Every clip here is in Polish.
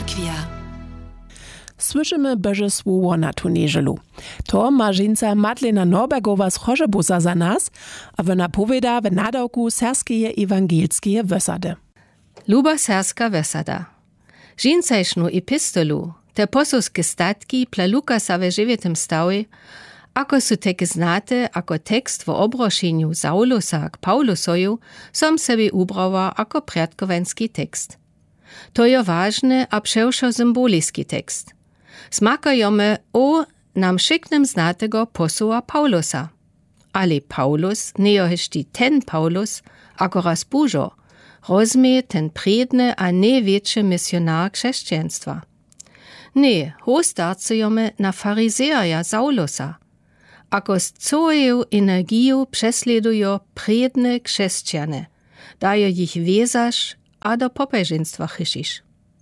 Requia. Słyszymy Boże słowo na tu niedzielu. To ma żeńca Madlena Norbergowa z Chorzebusa za nas, a ona powiada w nadawku serskie ewangelskie wysady. Luba serska wysada. Żeńcajsznu epistolu, te posłskie statki pla Lukasa w 9 stawie, ako su teke znate, ako tekst w obrošenju Saulusa k Paulusoju, som sebi ubrała ako prijatkovenski tekst. To je ważny a przewszo symboliski tekst. Smakajome o nam szyknym znatego posła Paulusa. Ale Paulus nie jest ten Paulus, ako raz bužo, rozumie ten predny a nie wiecie misjonar chrześcijaństwa. Nie, starcujemy na faryzeja Saulusa, ako z całą energią prześledują predne chrześcijane, dają ich wiezasz a do popężństwa chysisz.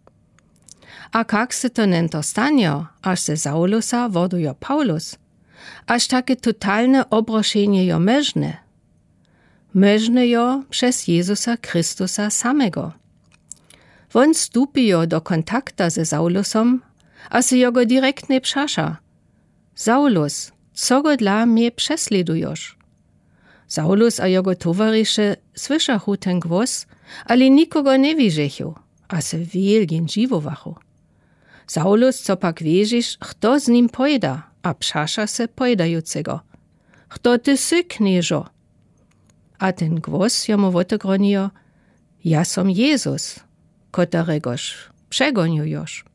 A jak se to nento stanie, aż se Saulusa woduje Paulus? Aż takie totalne obroszenie jo możne? Możne jo przez Jezusa Chrystusa samego. Won stupi jo do kontakta ze Saulusom, a se jo go direkt nie przasza. Saulus, co go dla mnie prześledujesz? Saulus a jego towarzysze słyszachu ten głos, ale nikogo nie widziachu, a se wielgien dziwowachu. Saulus, co pak wiezisz, kto z nim pojda, a przasza se pojdającego. Kto ty sy, knieżo? A ten głos jemu wotegronijo, ja som Jezus, kotaregoż przegoniujesz.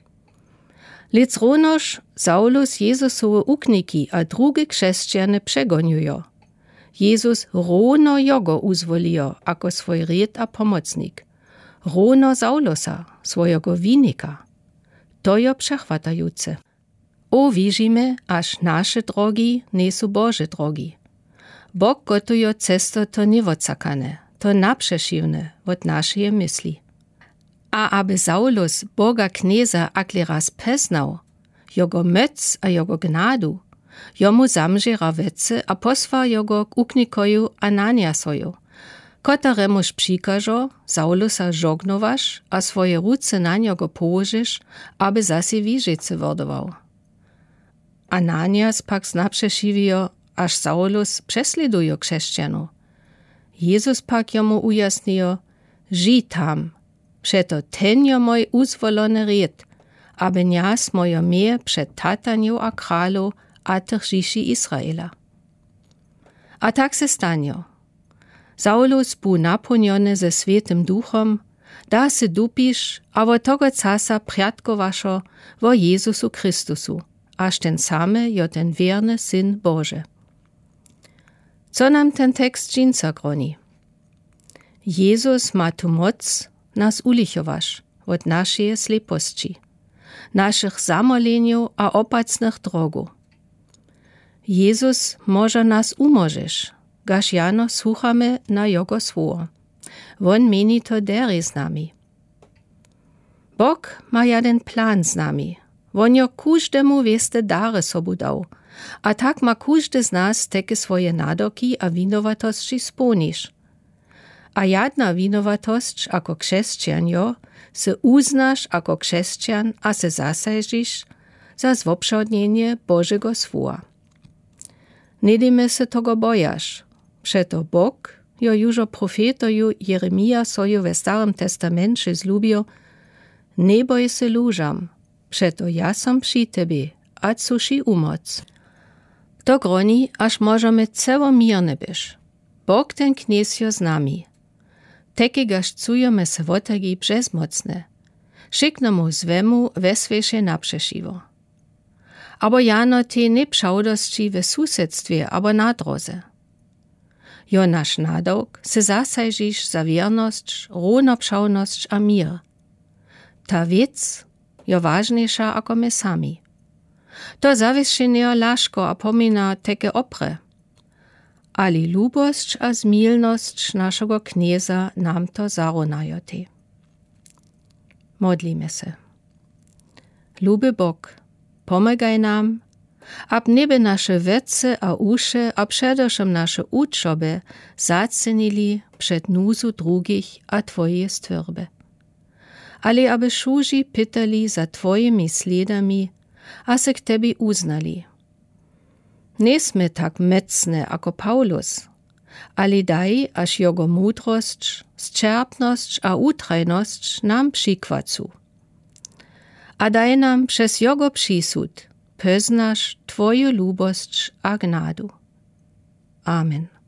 Lec ronoż Saulus Jezusowe ukniki a drugie chrześcijane przegoniują. Jezus rono jogo uzwolijo ako swój ried a pomocnik. Rono Saulusa, swojego winika. To jo przechwatajuce. O widzimy, aż nasze drogi nie są Boże drogi. Bóg gotuje cesto to niewodzakane, to naprzeciwne od naszej myśli. A aby Saulus Boga knieza akli raz poznał, jego moc a jego gnadu, jomu zamżera wece a posła jego k uknikoju Ananiasoju, kotaremuż przikażo Saulusa żognowasz, a swoje ruce na niego położysz, aby zasi wiżyce wordował. Ananias pak znaprzeciwio, aż Saulus prześleduje chrześcijanu. Jezus pak jomu ujasnijo, żyj tam, przeto ten jo moj uzwolony ried, aby nias mojo mie przed tataniu a kralu a tych říši Izraela. A tak se stanio. Saulus bu napełniony ze Świętym Duchom, da se dupisz, a wo tego casa prijatkowašo wo Jezusu Chrystusu, aż ten same jo ten wierny Syn Boże. Co nam ten tekst dżinca groni? Jezus ma tu moc nas ulichowaš od naszej slepości, naszych zamoleniu a opacnych drogu. Jezus może nas umożesz, gaż jano słuchamy na jego słowo. Won meni to deri z nami. Bóg ma jeden plan z nami. Won jo każdemu wieste dary sobu dał, a tak ma każdy z nas takie swoje nadoki a winowatości spełnisz. A jedna winowatość ako chrześcijan jo, se uznasz ako chrześcijan a se zasajdzisz za zwoprzodnienie Bożego słowa. Nie dymy se tego bojasz. Przeto Bóg, jo jużo profetoju Jeremija soju we Starym Testamencie zlubił, nie boj se lużam, przeto ja som przy tebie, a cuši umoc. To groni, aż możemy ceło mirne być. Bóg ten kniez jo z nami. Tekigaż cujemy se wotagi bezmocne. Szyknemu zwemu weswejsze naprzeciwo. Abo jano te nie pšałdosći w susedztwie, abo na drodze. Jo nasz nadawk se zasajžiš za wierność, ronopšałność a mir. Ta wiec jo ważniejsza ako my sami. To zawieszenie laszko a pomina teke opre. Ali lubość a zmilność naszego knieza nam to zarunajo te. Modlimy se. Luby Bóg, pomagaj nam, ab nieby nasze wece a usze, a przedewším naše učoby zacenili przed nuzu drugich a Twoje stwierby. ale aby šuži pytali za tvojimi slidami, a se k tebi uznali. Nesme tak mecne ako Paulus, ali daj, až jego múdrosť, zčerpnosť a utrajnosť nám přikvacu. A daj nám przez jego přísud poznaš tvoju ľubosť a gnadu. Amen.